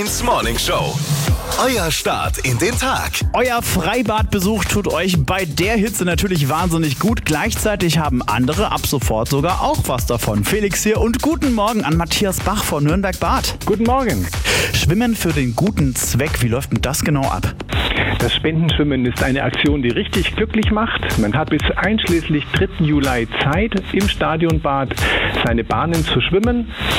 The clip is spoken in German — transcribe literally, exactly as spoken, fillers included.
ins Morning Show. Euer Start in den Tag. Euer Freibadbesuch tut euch bei der Hitze natürlich wahnsinnig gut. Gleichzeitig haben andere ab sofort sogar auch was davon. Felix hier und guten Morgen an Matthias Bach von Nürnberg-Bad. Guten Morgen. Schwimmen für den guten Zweck, wie läuft denn das genau ab? Das Spendenschwimmen ist eine Aktion, die richtig glücklich macht. Man hat bis einschließlich dritten Juli Zeit, im Stadionbad seine Bahnen zu schwimmen.